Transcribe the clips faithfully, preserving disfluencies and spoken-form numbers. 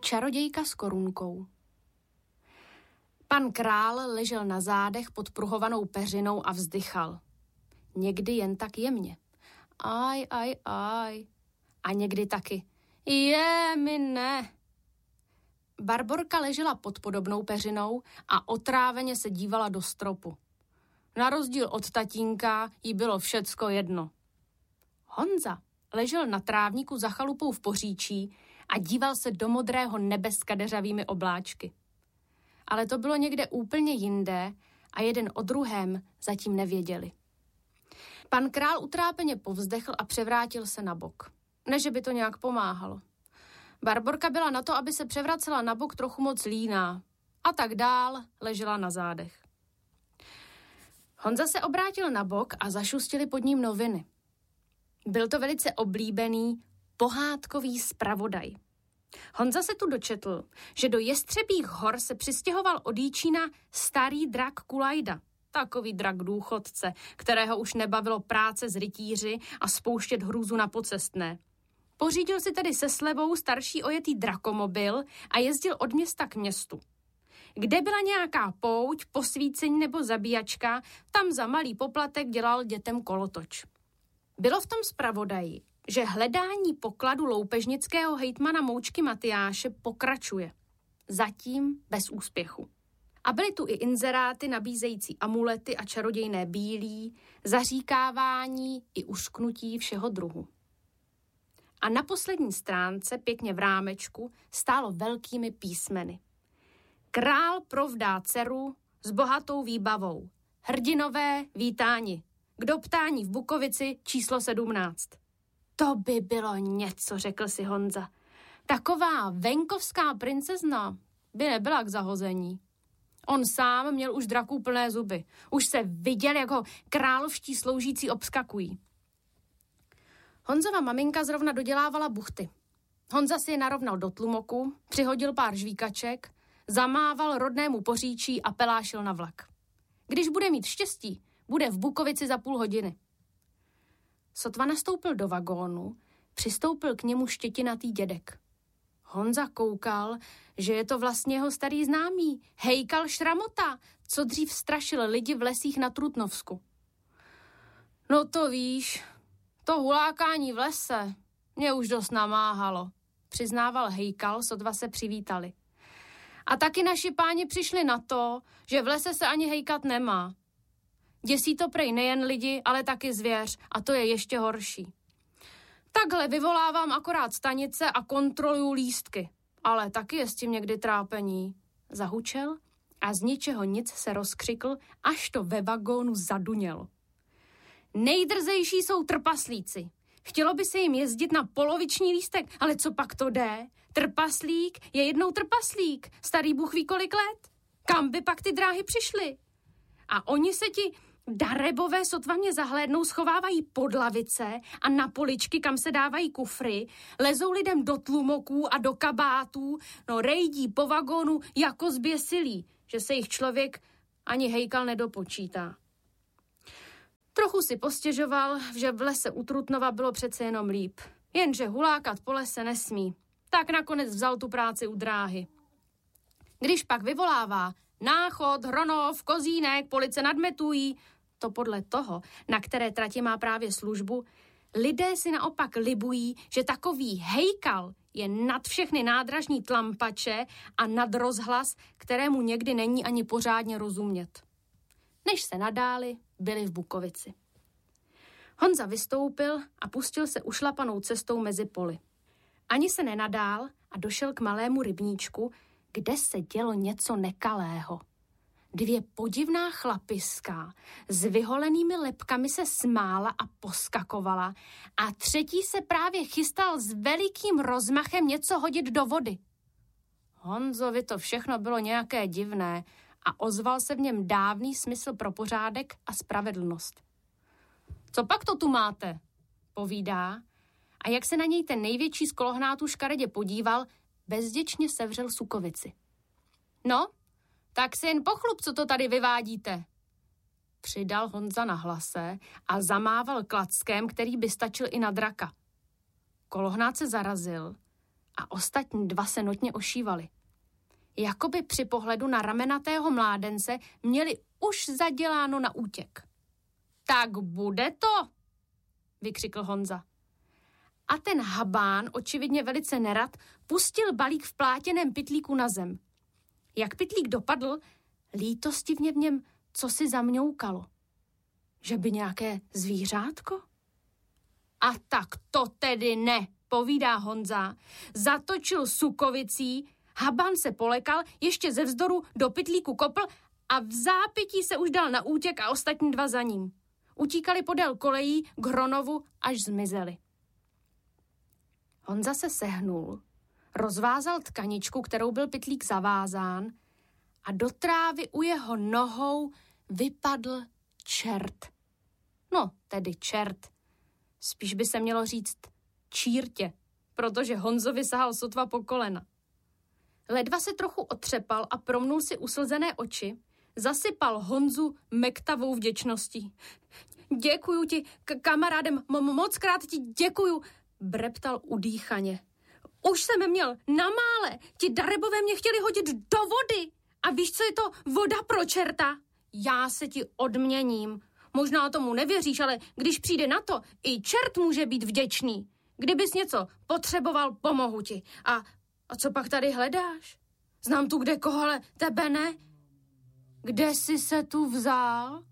Čarodějka s korunkou. Pan král ležel na zádech pod pruhovanou peřinou a vzdychal. Někdy jen tak jemně. Aj, aj, aj. A někdy taky. Je mi ne. Barborka ležela pod podobnou peřinou a otráveně se dívala do stropu. Na rozdíl od tatínka jí bylo všecko jedno. Honza ležel na trávníku za chalupou v Poříčí a díval se do modrého nebe s kadeřavými obláčky. Ale to bylo někde úplně jinde a jeden o druhém zatím nevěděli. Pan král utrápeně povzdechl a převrátil se na bok. Ne, že by to nějak pomáhalo. Barborka byla na to, aby se převracela na bok, trochu moc líná. A tak dál ležela na zádech. Honza se obrátil na bok a zašustily pod ním noviny. Byl to velice oblíbený pohádkový zpravodaj. Honza se tu dočetl, že do Jestřebích hor se přistěhoval od Jíčína starý drak Kulajda, takový drak důchodce, kterého už nebavilo práce s rytíři a spouštět hrůzu na pocestné. Pořídil si tedy se slevou starší ojetý drakomobil a jezdil od města k městu. Kde byla nějaká pouť, posvícení nebo zabíjačka, tam za malý poplatek dělal dětem kolotoč. Bylo v tom zpravodaji, že hledání pokladu loupežnického hejtmana Moučky Matyáše pokračuje. Zatím bez úspěchu. A byly tu i inzeráty nabízející amulety a čarodějné bílí, zaříkávání i usknutí všeho druhu. A na poslední stránce, pěkně v rámečku, stálo velkými písmeny. Král provdá dceru s bohatou výbavou. Hrdinové vítáni. K doptání v Bukovici číslo sedmnáct. To by bylo něco, řekl si Honza. Taková venkovská princezna by nebyla k zahození. On sám měl už draků plné zuby. Už se viděl, jak ho královští sloužící obskakují. Honzova maminka zrovna dodělávala buchty. Honza si je narovnal do tlumoku, přihodil pár žvíkaček, zamával rodnému Poříčí a pelášil na vlak. Když bude mít štěstí, bude v Bukovici za půl hodiny. Sotva nastoupil do vagónu, přistoupil k němu štětinatý dědek. Honza koukal, že je to vlastně jeho starý známý, Hejkal Šramota, co dřív strašil lidi v lesích na Trutnovsku. No to víš, to hulákání v lese mě už dost namáhalo, přiznával Hejkal, sotva se přivítali. A taky naši páni přišli na to, že v lese se ani hejkat nemá. Děsí to prej nejen lidi, ale taky zvěř a to je ještě horší. Takhle vyvolávám akorát stanice a kontroluju lístky, ale taky je s tím někdy trápení. Zahučel a z ničeho nic se rozkřikl, až to ve vagónu zadunělo. Nejdrzejší jsou trpaslíci. Chtělo by se jim jezdit na poloviční lístek, ale co pak to jde? Trpaslík je jednou trpaslík, starý Bůh ví kolik let. Kam by pak ty dráhy přišly? A oni se ti darebové sotva mě zahlédnou, schovávají pod lavice a na poličky, kam se dávají kufry, lezou lidem do tlumoků a do kabátů, no rejdí po vagónu jako zběsilí, že se jich člověk ani Hejkal nedopočítá. Trochu si postěžoval, že v lese u Trutnova bylo přece jenom líp. Jenže hulákat po lese nesmí. Tak nakonec vzal tu práci u dráhy. Když pak vyvolává Náchod, Hronov, Kozínek, Police nad Metují, to podle toho, na které trati má právě službu, lidé si naopak libují, že takový Hejkal je nad všechny nádražní tlampače a nad rozhlas, kterému někdy není ani pořádně rozumět. Než se nadáli, byli v Bukovici. Honza vystoupil a pustil se ušlapanou cestou mezi poli. Ani se nenadál a došel k malému rybníčku, kde se dělo něco nekalého. Dvě podivná chlapiska s vyholenými lebkami se smála a poskakovala a třetí se právě chystal s velikým rozmachem něco hodit do vody. Honzovi to všechno bylo nějaké divné a ozval se v něm dávný smysl pro pořádek a spravedlnost. Co pak to tu máte? Povídá a jak se na něj ten největší z kolohnátů škaredě podíval, bezděčně sevřel sukovici. No, tak si jen pochlup, co to tady vyvádíte. Přidal Honza na hlase a zamával klackem, který by stačil i na draka. Kolohnát se zarazil a ostatní dva se notně ošívali. Jakoby při pohledu na ramenatého mládence měli už zaděláno na útěk. Tak bude to, vykřikl Honza. A ten habán, očividně velice nerad, pustil balík v plátěném pytlíku na zem. Jak pytlík dopadl, lítostivně v něm cosi zamňoukalo. Že by nějaké zvířátko? A tak to tedy ne, povídá Honza. Zatočil sukovicí, habán se polekal, ještě ze vzdoru do pytlíku kopl a v zápětí se už dal na útěk a ostatní dva za ním. Utíkali podél kolejí k Hronovu, až zmizeli. Honza se sehnul, rozvázal tkaničku, kterou byl pytlík zavázán, a do trávy u jeho nohou vypadl čert. No, tedy čert. Spíš by se mělo říct čírtě, protože Honzovi sahal sotva po kolena. Ledva se trochu otřepal a promnul si uslzené oči, zasypal Honzu mektavou vděčností. Děkuju ti, k- kamarádem, mo- moc krát ti děkuju, breptal udýchaně. Už jsem měl na mále, ti darebové mě chtěli hodit do vody. A víš, co je to voda pro čerta? Já se ti odměním. Možná tomu nevěříš, ale když přijde na to, i čert může být vděčný. Kdybys něco potřeboval, pomohu ti. A, a co pak tady hledáš? Znám tu kde koho, ale tebe ne. Kde jsi se tu vzal?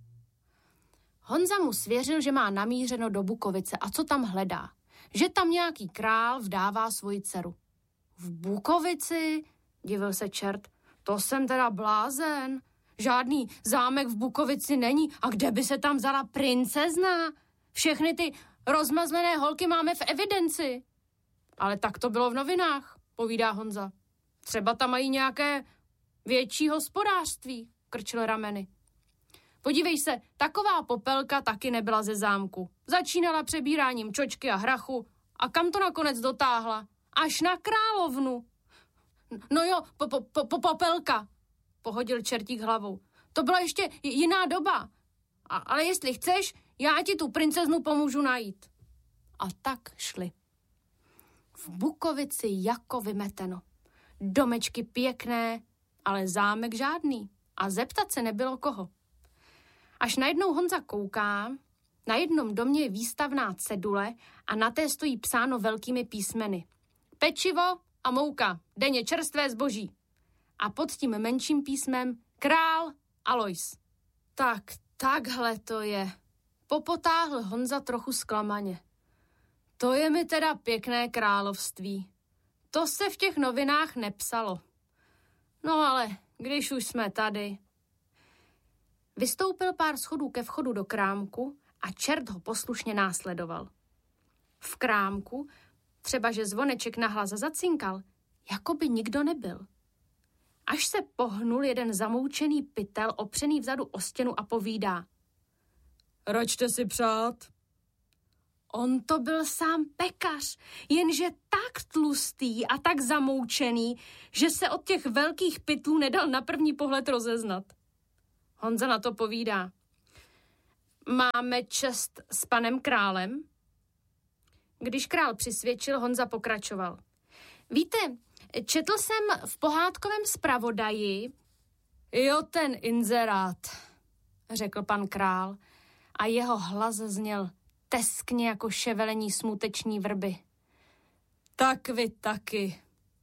Honza mu svěřil, že má namířeno do Bukovice a co tam hledá. Že tam nějaký král vdává svoji dceru. V Bukovici? Divil se čert. To jsem teda blázen. Žádný zámek v Bukovici není. A kde by se tam vzala princezna? Všechny ty rozmazlené holky máme v evidenci. Ale tak to bylo v novinách, povídá Honza. Třeba tam mají nějaké větší hospodářství, krčil rameny. Podívej se, taková popelka taky nebyla ze zámku. Začínala přebíráním čočky a hrachu. A kam to nakonec dotáhla? Až na královnu. No jo, po, po, po, po, popelka, pohodil čertík hlavou. To byla ještě jiná doba. A, ale jestli chceš, já ti tu princeznu pomůžu najít. A tak šli. V Bukovici jako vymeteno. Domečky pěkné, ale zámek žádný. A zeptat se nebylo koho. Až najednou Honza kouká, na jednom domě je výstavná cedule a na té stojí psáno velkými písmeny. Pečivo a mouka, denně čerstvé zboží. A pod tím menším písmem král Alois. Tak, takhle to je. Popotáhl Honza trochu zklamaně. To je mi teda pěkné království. To se v těch novinách nepsalo. No ale když už jsme tady. Vystoupil pár schodů ke vchodu do krámku a čert ho poslušně následoval. V krámku, třeba že zvoneček nahlas zacinkal, jako by nikdo nebyl. Až se pohnul jeden zamoučený pytel opřený vzadu o stěnu a povídá. Račte si přát. On to byl sám pekař, jenže tak tlustý a tak zamoučený, že se od těch velkých pytlů nedal na první pohled rozeznat. Honza na to povídá. Máme čest s panem králem? Když král přisvědčil, Honza pokračoval. Víte, četl jsem v pohádkovém zpravodaji... Jo, ten inzerát, řekl pan král a jeho hlas zněl teskně jako ševelení smuteční vrby. Tak vy taky.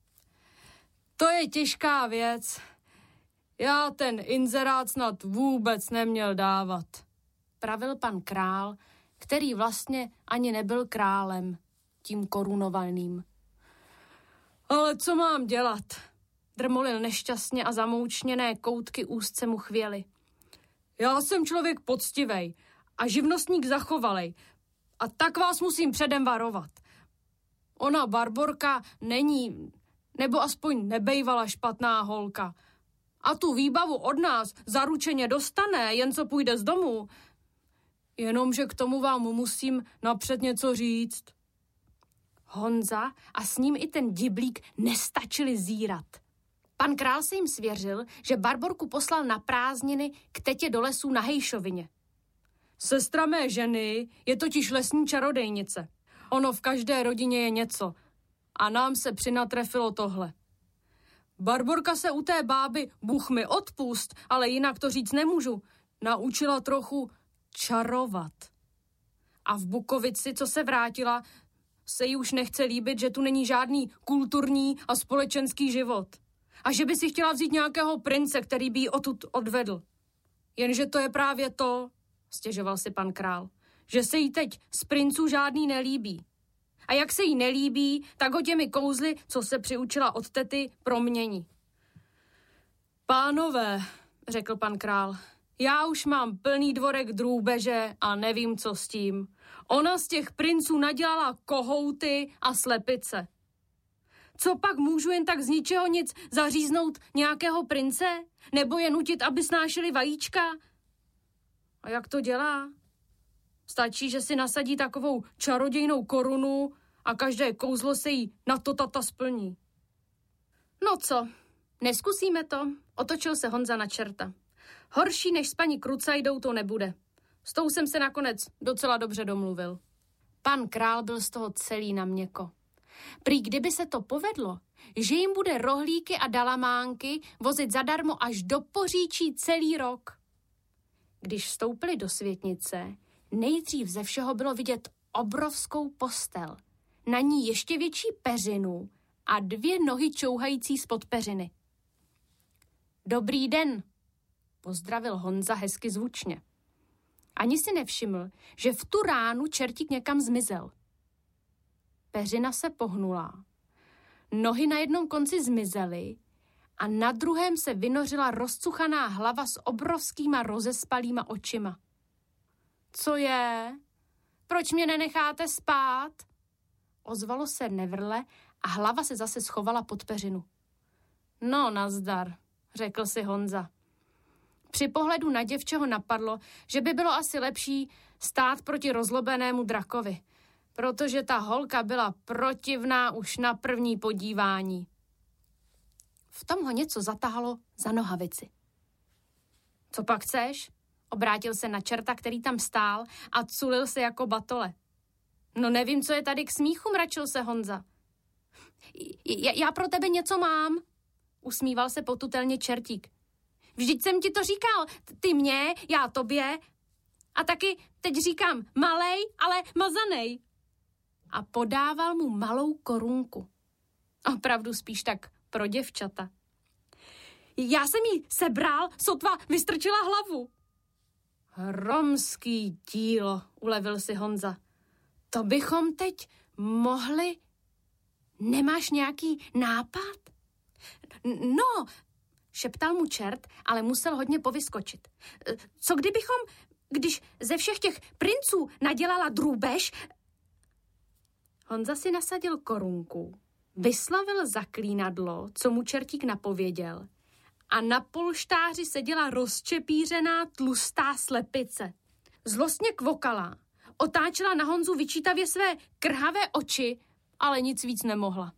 To je těžká věc. Já ten inzerát snad vůbec neměl dávat, pravil pan král, který vlastně ani nebyl králem, tím korunovaným. Ale co mám dělat? Drmolil nešťastně a zamoučněné koutky úzce mu chvěly. Já jsem člověk poctivej a živnostník zachovalej a tak vás musím předem varovat. Ona Barborka není, nebo aspoň nebejvala špatná holka. A tu výbavu od nás zaručeně dostane, jen co půjde z domu. Jenomže k tomu vám musím napřed něco říct. Honza a s ním i ten diblík nestačili zírat. Pan král se jim svěřil, že Barborku poslal na prázdniny k tetě do lesů na Hejšovině. Sestra mé ženy je totiž lesní čarodejnice. Ono v každé rodině je něco. A nám se přinatrefilo tohle. Barborka se u té báby, Bůh mi odpust, ale jinak to říct nemůžu, naučila trochu čarovat. A v Bukovici, co se vrátila, se jí už nechce líbit, že tu není žádný kulturní a společenský život. A že by si chtěla vzít nějakého prince, který by ji odtud odvedl. Jenže to je právě to, stěžoval si pan král, že se jí teď z princů žádný nelíbí. A jak se jí nelíbí, tak ho těmi kouzly, co se přiučila od tety, promění. Pánové, řekl pan král, já už mám plný dvorek drůbeže a nevím, co s tím. Ona z těch princů nadělala kohouty a slepice. Co pak můžu jen tak z ničeho nic zaříznout nějakého prince? Nebo je nutit, aby snášeli vajíčka? A jak to dělá? Stačí, že si nasadí takovou čarodějnou korunu a každé kouzlo se jí na to tata splní. No co, neskusíme to? Otočil se Honza na čerta. Horší než s paní Krucajdou to nebude. S tou jsem se nakonec docela dobře domluvil. Pan král byl z toho celý na měko. Prý kdyby se to povedlo, že jim bude rohlíky a dalamánky vozit zadarmo až do Poříčí celý rok. Když vstoupili do světnice, nejdřív ze všeho bylo vidět obrovskou postel, na ní ještě větší peřinu a dvě nohy čouhající spod peřiny. Dobrý den, pozdravil Honza hezky zvučně. Ani si nevšiml, že v tu ránu čertík někam zmizel. Peřina se pohnula, nohy na jednom konci zmizely a na druhém se vynořila rozcuchaná hlava s obrovskýma rozespalýma očima. Co je? Proč mě nenecháte spát? Ozvalo se nevrle a hlava se zase schovala pod peřinu. No, nazdar, řekl si Honza. Při pohledu na děvče ho napadlo, že by bylo asi lepší stát proti rozlobenému drakovi, protože ta holka byla protivná už na první podívání. V tom ho něco zatahalo za nohavici. Co pak chceš? Obrátil se na čerta, který tam stál a culil se jako batole. No nevím, co je tady k smíchu, mračil se Honza. J- já pro tebe něco mám, usmíval se potutelně čertík. Vždyť jsem ti to říkal, ty mě, já tobě. A taky teď říkám malej, ale mazanej. A podával mu malou korunku. Opravdu spíš tak pro děvčata. Já jsem jí sebral, sotva vystrčila hlavu. Hromský dílo, ulevil si Honza. To bychom teď mohli... Nemáš nějaký nápad? No, šeptal mu čert, ale musel hodně povyskočit. Co kdybychom, když ze všech těch princů nadělala drůbež... Honza si nasadil korunku, vyslavil zaklínadlo, co mu čertík napověděl, a na polštáři seděla rozčepířená tlustá slepice. Zlostně kvokala, otáčela na Honzu vyčítavě své krhavé oči, ale nic víc nemohla.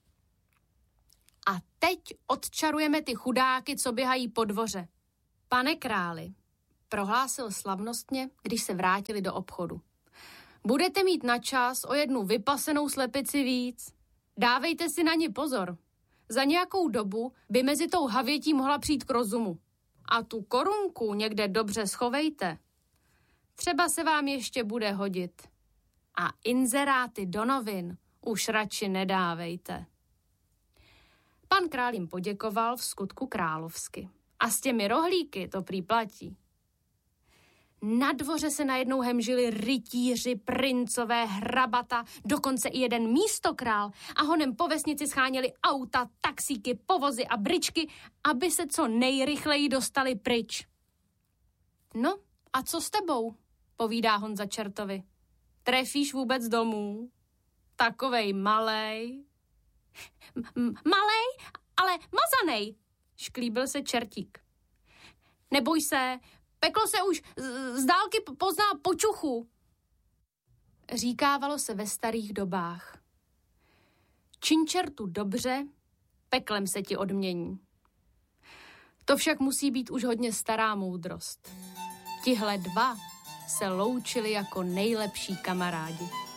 A teď odčarujeme ty chudáky, co běhají po dvoře. Pane králi, prohlásil slavnostně, když se vrátili do obchodu. Budete mít na čas o jednu vypasenou slepici víc. Dávejte si na ni pozor. Za nějakou dobu by mezi tou havětí mohla přijít k rozumu. A tu korunku někde dobře schovejte. Třeba se vám ještě bude hodit. A inzeráty do novin už radši nedávejte. Pan král jim poděkoval v skutku královsky. A s těmi rohlíky to prý platí. Na dvoře se najednou hemžili rytíři, princové, hrabata, dokonce i jeden místokrál a honem po vesnici scháněli auta, taxíky, povozy a bričky, aby se co nejrychleji dostali pryč. No, a co s tebou? Povídá Honza čertovi. Trefíš vůbec domů? Takovej malej. M- malej, ale mazanej, šklíbil se čertík. Neboj se, peklo se už z, z dálky pozná po čuchu. Říkávalo se ve starých dobách. Čiň čertu dobře, peklem se ti odmění. To však musí být už hodně stará moudrost. Tihle dva se loučili jako nejlepší kamarádi.